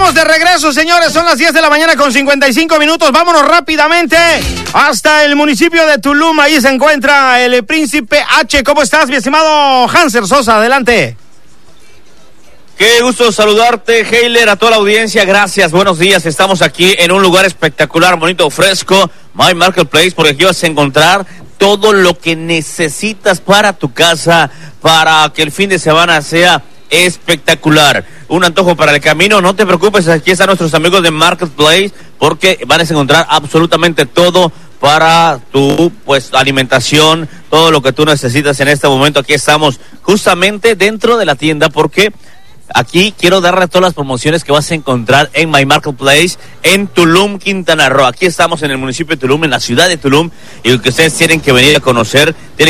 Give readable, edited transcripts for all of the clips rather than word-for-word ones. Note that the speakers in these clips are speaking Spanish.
Estamos de regreso, señores. Son las 10 de la mañana con 55 minutos. Vámonos rápidamente hasta el municipio de Tulum. Ahí se encuentra el Príncipe H. ¿Cómo estás, mi estimado Hanser Sosa? Adelante. Qué gusto saludarte, Heiler, a toda la audiencia. Gracias, buenos días. Estamos aquí en un lugar espectacular, bonito, fresco, My Marketplace, porque aquí vas a encontrar todo lo que necesitas para tu casa, para que el fin de semana sea espectacular. Un antojo para el camino, no te preocupes, aquí están nuestros amigos de Marketplace, porque van a encontrar absolutamente todo para tu alimentación, todo lo que tú necesitas en este momento. Aquí estamos justamente dentro de la tienda, porque aquí quiero darle todas las promociones que vas a encontrar en My Marketplace en Tulum, Quintana Roo. Aquí estamos en el municipio de Tulum, en la ciudad de Tulum, y lo que ustedes tienen que venir a conocer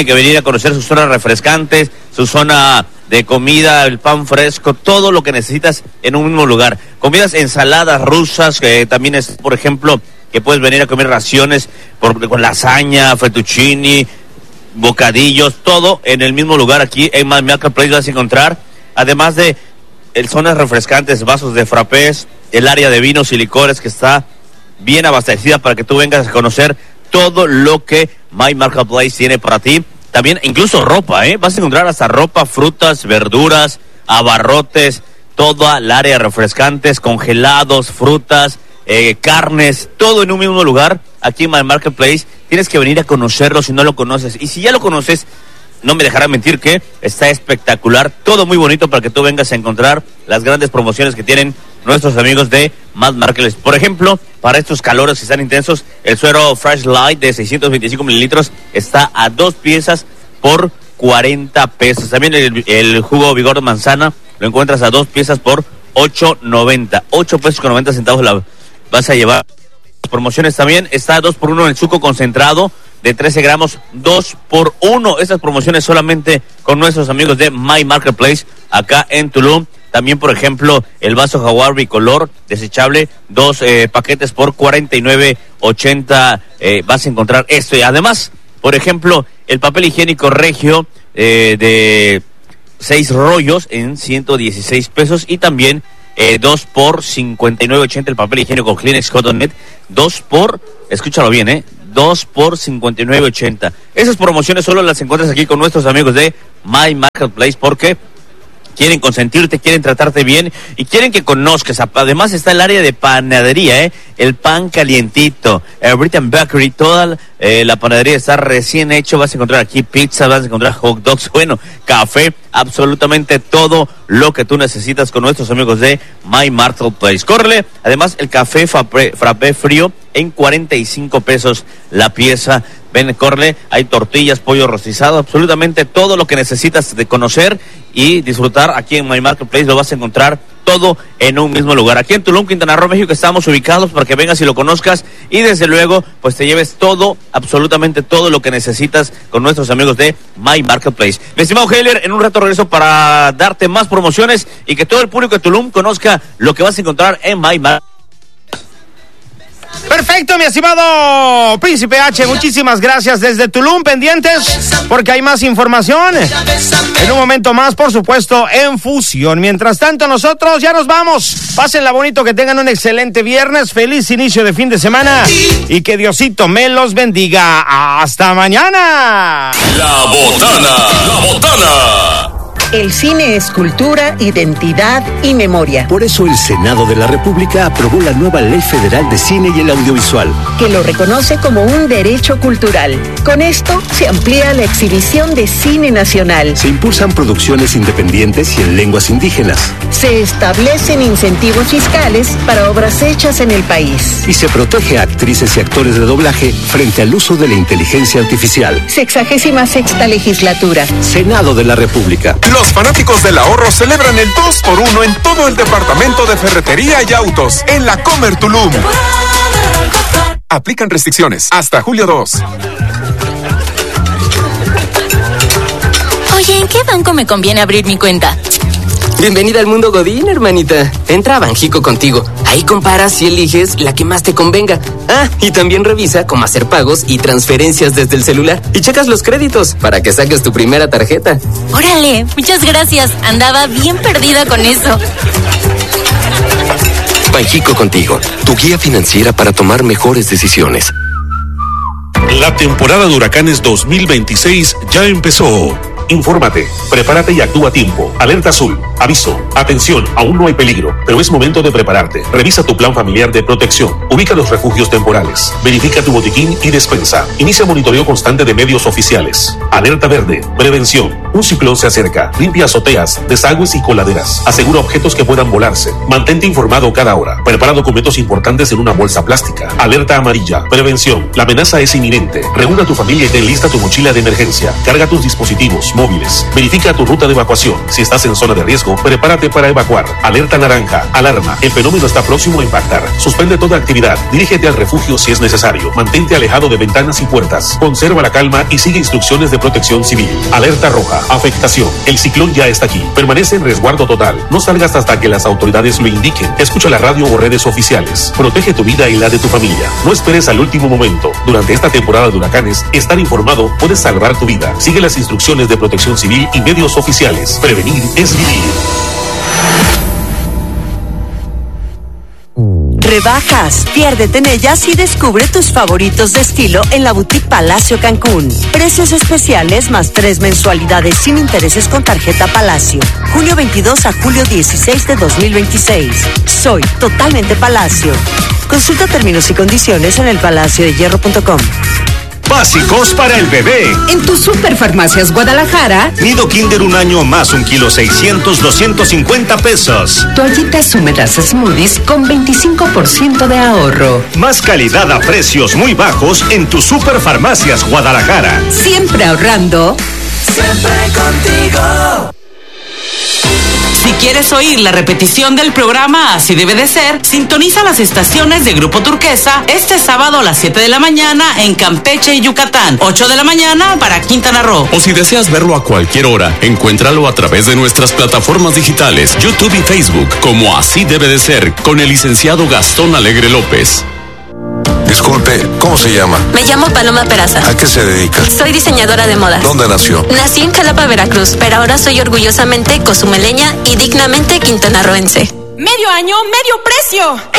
sus zonas refrescantes, su zona de comida, el pan fresco, todo lo que necesitas en un mismo lugar. Comidas, ensaladas rusas, que también es, por ejemplo, que puedes venir a comer raciones con lasaña, fettuccini, bocadillos, todo en el mismo lugar. Aquí en My Marketplace vas a encontrar, además de zonas refrescantes, vasos de frappés, el área de vinos y licores que está bien abastecida para que tú vengas a conocer todo lo que My Marketplace tiene para ti. También incluso ropa, vas a encontrar hasta ropa, frutas, verduras, abarrotes, toda el área refrescantes, congelados, frutas, carnes, todo en un mismo lugar. Aquí en My Marketplace tienes que venir a conocerlo si no lo conoces. Y si ya lo conoces, no me dejará mentir que está espectacular, todo muy bonito para que tú vengas a encontrar las grandes promociones que tienen nuestros amigos de My Marketplace. Por ejemplo, para estos calores que están intensos, el suero Fresh Light de 625 mililitros está a 2 piezas por 40 pesos. También el jugo Vigor de manzana lo encuentras a 2 piezas por 8.90. 8 pesos con 90 centavos la vas a llevar. Promociones también, está a 2x1 en el suco concentrado de 13 gramos, 2x1. Estas promociones solamente con nuestros amigos de My Marketplace acá en Tulum. También, por ejemplo, el vaso Jaguar bicolor desechable, 2 paquetes por 49.80. Vas a encontrar esto. Y además, por ejemplo, el papel higiénico Regio de 6 rollos en 116 pesos. Y también 2 por 59.80 el papel higiénico Kleenex Cotton Net. 2 por, escúchalo bien, 2 por 59.80. Esas promociones solo las encuentras aquí con nuestros amigos de My Marketplace, porque quieren consentirte, quieren tratarte bien y quieren que conozcas. Además está el área de panadería, el pan calientito, Britain Bakery, toda la panadería está recién hecho. Vas a encontrar aquí pizza, vas a encontrar hot dogs, café, absolutamente todo lo que tú necesitas con nuestros amigos de My Marketplace. Córrele, además el café frappé frío en 45 pesos la pieza. Ven, córrele, hay tortillas, pollo rostizado, absolutamente todo lo que necesitas de conocer y disfrutar aquí en My Marketplace lo vas a encontrar todo en un mismo lugar. Aquí en Tulum, Quintana Roo, México, estamos ubicados para que vengas y lo conozcas y desde luego pues te lleves todo, absolutamente todo lo que necesitas con nuestros amigos de My Marketplace. Mi estimado Heiler, en un rato regreso para darte más promociones y que todo el público de Tulum conozca lo que vas a encontrar en My Marketplace. Perfecto, mi estimado Príncipe H, muchísimas gracias desde Tulum, pendientes porque hay más información en un momento más, por supuesto, en Fusión. Mientras tanto, nosotros ya nos vamos. Pásenla bonito, que tengan un excelente viernes, feliz inicio de fin de semana y que Diosito me los bendiga. ¡Hasta mañana! La Botana. El cine es cultura, identidad y memoria. Por eso el Senado de la República aprobó la nueva Ley Federal de Cine y el Audiovisual, que lo reconoce como un derecho cultural. Con esto se amplía la exhibición de cine nacional. Se impulsan producciones independientes y en lenguas indígenas. Se establecen incentivos fiscales para obras hechas en el país. Y se protege a actrices y actores de doblaje frente al uso de la inteligencia artificial. 66ª legislatura. Senado de la República. Los fanáticos del ahorro celebran el 2x1 en todo el departamento de ferretería y autos en la Comer Tulum. Aplican restricciones hasta julio 2. Oye, ¿en qué banco me conviene abrir mi cuenta? Bienvenida al mundo Godín, hermanita. Entra a Banjico contigo. Ahí comparas y eliges la que más te convenga. Ah, y también revisa cómo hacer pagos y transferencias desde el celular. Y checas los créditos para que saques tu primera tarjeta. Órale, muchas gracias. Andaba bien perdida con eso. Banjico Contigo, tu guía financiera para tomar mejores decisiones. La temporada de huracanes 2026 ya empezó. Infórmate, prepárate y actúa a tiempo. Alerta azul, aviso, atención, aún no hay peligro, pero es momento de prepararte. Revisa tu plan familiar de protección, ubica los refugios temporales, verifica tu botiquín y despensa. Inicia monitoreo constante de medios oficiales. Alerta verde, prevención. Un ciclón se acerca, limpia azoteas, desagües y coladeras. Asegura objetos que puedan volarse. Mantente informado cada hora. Prepara documentos importantes en una bolsa plástica. Alerta amarilla, prevención. La amenaza es inminente. Reúna a tu familia y ten lista tu mochila de emergencia. Carga tus dispositivos móviles. Verifica tu ruta de evacuación. Si estás en zona de riesgo, prepárate para evacuar. Alerta naranja, alarma. El fenómeno está próximo a impactar. Suspende toda actividad. Dirígete al refugio si es necesario. Mantente alejado de ventanas y puertas. Conserva la calma y sigue instrucciones de protección civil. Alerta roja, afectación. El ciclón ya está aquí. Permanece en resguardo total. No salgas hasta que las autoridades lo indiquen. Escucha la radio o redes oficiales. Protege tu vida y la de tu familia. No esperes al último momento. Durante esta temporada de huracanes, estar informado puede salvar tu vida. Sigue las instrucciones de protección civil y medios oficiales. Prevenir es vivir. Rebajas, piérdete en ellas y descubre tus favoritos de estilo en la Boutique Palacio Cancún. Precios especiales más 3 mensualidades sin intereses con tarjeta Palacio. Junio 22 a julio 16 de 2026. Soy totalmente Palacio. Consulta términos y condiciones en elpalaciodehierro.com. Básicos para el bebé. En tu Superfarmacias Guadalajara. Nido Kinder 1 año más 1 kilo 600, 250 pesos. Toallitas húmedas Smoothies con 25% de ahorro. Más calidad a precios muy bajos en tu Superfarmacias Guadalajara. Siempre ahorrando. Siempre contigo. Si quieres oír la repetición del programa Así Debe de Ser, sintoniza las estaciones de Grupo Turquesa este sábado a las 7 de la mañana en Campeche y Yucatán, 8 de la mañana para Quintana Roo. O si deseas verlo a cualquier hora, encuéntralo a través de nuestras plataformas digitales, YouTube y Facebook, como Así Debe de Ser, con el licenciado Gastón Alegre López. Disculpe, ¿cómo se llama? Me llamo Paloma Peraza. ¿A qué se dedica? Soy diseñadora de moda. ¿Dónde nació? Nací en Jalapa, Veracruz, pero ahora soy orgullosamente cozumeleña y dignamente quintanarroense. ¡Medio año, medio precio!